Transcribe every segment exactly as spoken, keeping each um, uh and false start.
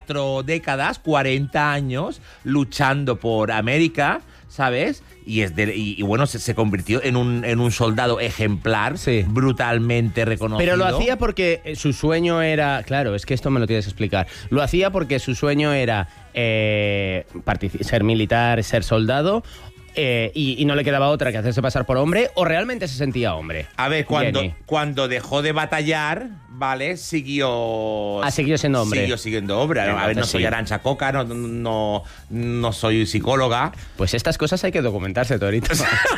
cuatro décadas, cuarenta años, luchando por América, ¿sabes? Y, es de, y, y bueno, se, se convirtió en un, en un soldado ejemplar, sí. brutalmente reconocido. Pero lo hacía porque su sueño era... Claro, es que esto me lo tienes que explicar. Lo hacía porque su sueño era eh, partic- ser militar, ser soldado... Eh, y, y no le quedaba otra que hacerse pasar por hombre, o realmente se sentía hombre. A ver, cuando, Jenny. cuando dejó de batallar, ¿vale? Siguió... Ha seguido siendo hombre. Siguió siguiendo hombre. A ver, no soy sí. Arantxa Coca, no, no, no soy psicóloga. Pues estas cosas hay que documentarse, Torito.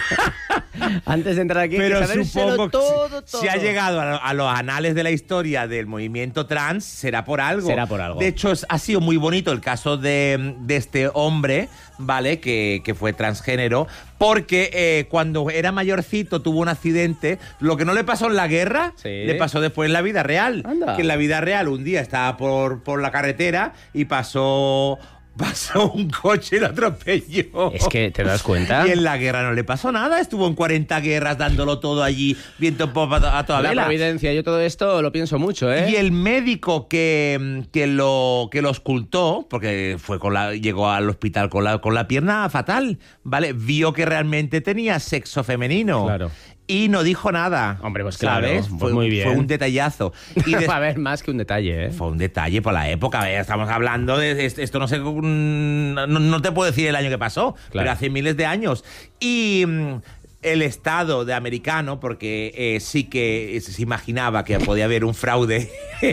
Antes de entrar aquí, pero hay que sabérselo supongo que todo, si, todo. si ha llegado a, a los anales de la historia del movimiento trans, será por algo. Será por algo. De hecho, es, ha sido muy bonito el caso de, de este hombre, ¿vale? Que, que fue transgénero, porque eh, cuando era mayorcito tuvo un accidente. Lo que no le pasó en la guerra, sí. le pasó después en la vida real. Anda. Que en la vida real un día estaba por, por la carretera y pasó... Pasó un coche y lo atropelló. Es que, ¿te das cuenta? Y en la guerra no le pasó nada. Estuvo en cuarenta guerras dándolo todo allí, viento en popa a toda La vela. providencia, yo todo esto lo pienso mucho, ¿eh? Y el médico que, que, lo, que lo auscultó, porque fue con la, llegó al hospital con la, con la pierna fatal, ¿vale? Vio que realmente tenía sexo femenino. Claro. Y no dijo nada. Hombre, pues claro, ¿sabes? pues fue, muy bien. Fue un detallazo. Y des- A ver, más que un detalle, ¿eh? Fue un detalle por la época. Estamos hablando de esto, no sé, no, no te puedo decir el año que pasó, Claro. pero hace miles de años. Y mm, el Estado de americano, porque eh, sí que se imaginaba que podía haber un fraude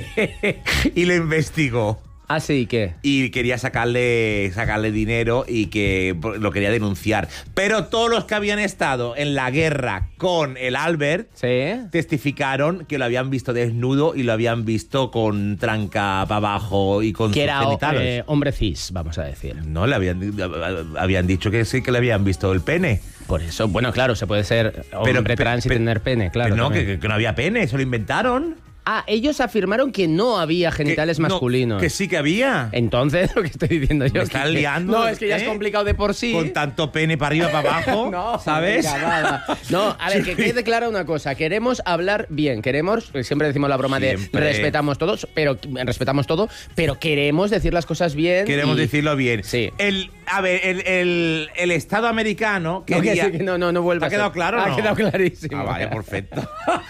y lo investigó. Ah, sí, ¿qué? Y quería sacarle, sacarle dinero y que lo quería denunciar. Pero todos los que habían estado en la guerra con el Albert ¿Sí? testificaron que lo habían visto desnudo y lo habían visto con tranca para abajo y con Que sus era genitales. eh, hombre cis, vamos a decir. No, le habían, habían dicho que sí que le habían visto el pene. Por eso, bueno, claro, se puede ser hombre Pero- trans y pero- tener pene, claro. Pero no, también. que, que no había pene, eso lo inventaron. Ah, ellos afirmaron que no había genitales Que- no, masculinos. que sí que había. Entonces, lo que estoy diciendo yo... Me que- estás liando, No, es que ya ¿eh? es complicado de por sí. Con tanto pene para arriba, para abajo, No, ¿sabes? venga, nada. No, a ver, que quede clara una cosa. Queremos hablar bien. Queremos, siempre decimos la broma Siempre. de respetamos todos, pero respetamos todo, pero queremos decir las cosas bien. Queremos y- decirlo bien. Sí. El, a ver, el, el, el Estado americano No, que quería... sí, que no, no, no vuelvas. ¿Ha quedado a- claro o Ha no? quedado clarísimo. Ah, vale, perfecto.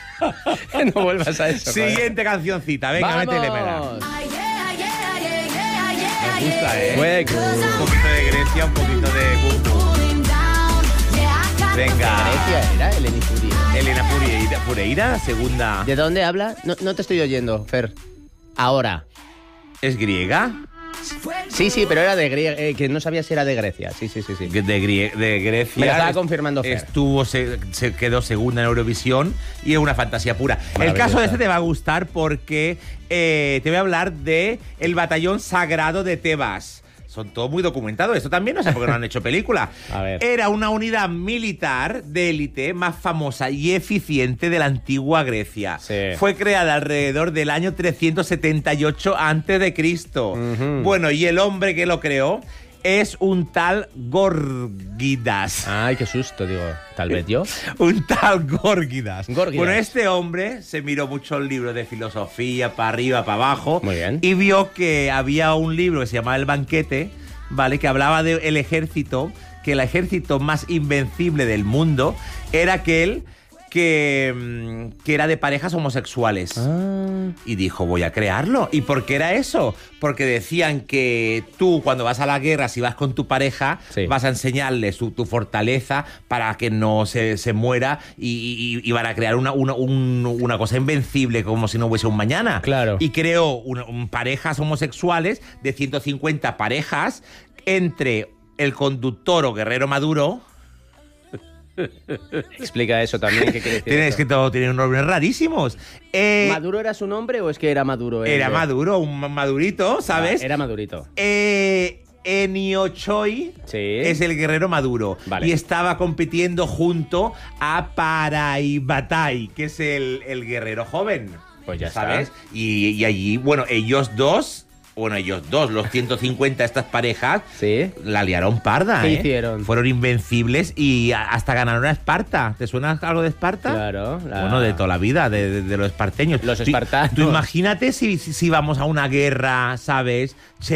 No vuelvas a eso. joder. Siguiente cancioncita, venga, ¡Vamos! mételemela. Me gusta, ¿eh? Fue- Un poquito de Grecia, un poquito de Bum Bum. Venga. Grecia era Eleni Furia. Elena Fureira, Fureira, segunda. ¿De dónde habla? No, no te estoy oyendo, Fer. Ahora. ¿Es griega? Sí, sí, pero era de Grecia, eh, que no sabía si era de Grecia. Sí, sí, sí, sí. De, Grie- de Grecia. Me lo estaba Est- confirmando Fer. Estuvo, se, se quedó segunda en Eurovisión y es una fantasía pura. El Maravillosa. caso de este te va a gustar porque eh, te voy a hablar de el batallón sagrado de Tebas. Son todo muy documentados. Esto también no sé por qué no han hecho película. A ver. Era una unidad militar de élite más famosa y eficiente de la antigua Grecia. Sí. Fue creada alrededor del año trescientos setenta y ocho antes de Cristo. Ujú. Bueno, y el hombre que lo creó es un tal Gorgidas. Ay, qué susto, digo. Tal vez yo. Un tal Gorgidas. Gorgidas. Bueno, este hombre se miró muchos libros de filosofía, para arriba, para abajo. Muy bien. Y vio que había un libro que se llamaba El Banquete, ¿vale? Que hablaba del ejército, que el ejército más invencible del mundo era aquel que, mm, que era de parejas homosexuales. Ah. Y dijo, voy a crearlo. ¿Y por qué era eso? Porque decían que tú, cuando vas a la guerra, si vas con tu pareja, Sí. vas a enseñarle su, tu fortaleza para que no se, se muera y, y, y van a crear una, una, un- una cosa invencible como si no hubiese un mañana. Claro. Y creó un- un parejas homosexuales de ciento cincuenta parejas entre el conductor o guerrero Maduro. Explica eso también. ¿Qué quiere decir? Tiene, es eso? que todo tiene unos nombres rarísimos. Eh, ¿Maduro era su nombre o es que era Maduro? el era de- Maduro, un madurito, ¿sabes? Ah, era Madurito. Eh, Ennio Choi Sí. es el guerrero Maduro. Vale. Y estaba compitiendo junto a Paraibatai, que es el, el guerrero joven. Pues ya ¿sabes? está. Y, y allí, bueno, ellos dos, bueno, ellos dos, los ciento cincuenta, estas parejas, Sí. la liaron parda. ¿Qué ¿eh? hicieron? Fueron invencibles y a- hasta ganaron a Esparta. ¿Te suena algo de Esparta? Claro. la- Bueno, de toda la vida, de, de- de los esparteños. Los Tú- espartanos. Tú imagínate si, si, si vamos a una guerra, ¿sabes?